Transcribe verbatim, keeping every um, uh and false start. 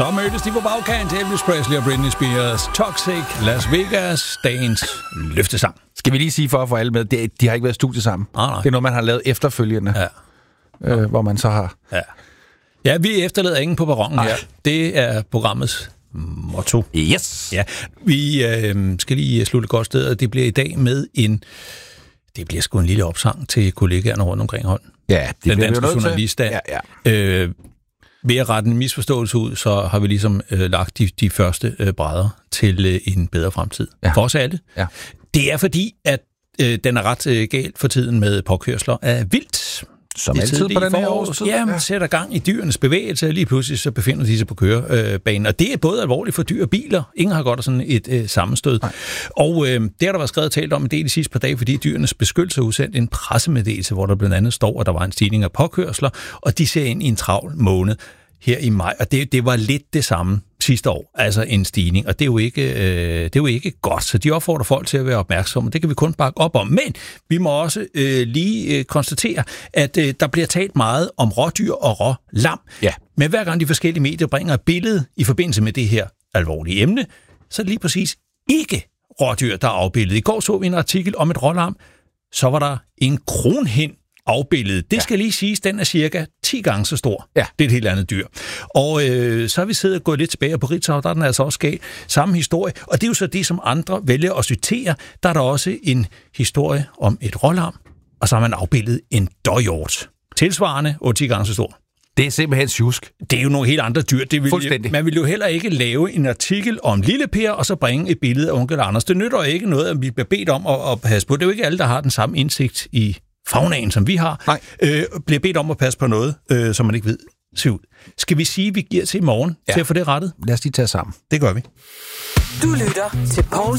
Så mødtes de på bagkant. Elvis Presley og Britney Spears. Toxic, Las Vegas, dagens løftesang. Skal vi lige sige for at få alle med, det, de har ikke været i studie sammen. Ah, nej. Det er noget, man har lavet efterfølgende, ja. øh, hvor man så har... Ja, ja vi efterlader ingen på perronen her. Det er programmets motto. Yes! Ja, vi øh, skal lige slutte godt sted, og det bliver i dag med en... Det bliver sgu en lille opsang til kollegaerne rundt omkring Holm. Ja, det Den bliver danske vi journaliststand. Ja, ja. Øh, ved at rette en misforståelse ud, så har vi ligesom øh, lagt de, de første øh, brædder til øh, en bedre fremtid. Ja. For os alle. Ja. Det er fordi, at øh, den er ret øh, galt for tiden med påkørsler af vildt. Som altid på den her årstid. Ja, man sætter gang i dyrenes bevægelse, og lige pludselig så befinder de sig på kørebanen. Og det er både alvorligt for dyr og biler. Ingen har godt af sådan et øh, sammenstød. Nej. Og øh, det har der været skrevet og talt om en del de sidste par dage, fordi dyrenes beskyttelse har udsendt en pressemeddelelse, hvor der blandt andet står, at der var en stigning af påkørsler, og de ser ind i en travl måned her i maj. Og det, det var lidt det samme sidste år, altså en stigning, og det er jo ikke, øh, det er jo ikke godt, så de opfordrer folk til at være opmærksomme, og det kan vi kun bakke op om. Men vi må også øh, lige øh, konstatere, at øh, der bliver talt meget om rådyr og rålam. Ja. Men hver gang de forskellige medier bringer et billede i forbindelse med det her alvorlige emne, så er det lige præcis ikke rådyr, der er afbildet. I går så vi en artikel om et rålam, så var der en kronhind afbilledet. Det ja. skal lige siges, den er cirka ti gange så stor. Ja. Det er et helt andet dyr. Og øh, så har vi siddet og gået lidt tilbage på Ritzau, der er den altså også galt. Samme historie. Og det er jo så det, som andre vælger at citere. Der er der også en historie om et rålam, og så har man afbildet en dåhjort. Tilsvarende otte til ti gange så stor. Det er simpelthen sjusk. Det er jo nogle helt andre dyr. Det vil, Fuldstændig. Man vil jo heller ikke lave en artikel om Lille Per, og så bringe et billede af onkel Anders. Det nytter ikke noget, at vi bliver bedt om at, at passe på. Det er jo ikke alle, der har den samme indsigt i faunaen, som vi har. Nej. Øh, bliver bedt om at passe på noget, øh, som man ikke ved ser ud. Skal vi sige, at vi giver til i morgen ja. til at få det rettet? Lad os lige tage sammen. Det gør vi. Du lytter til Poul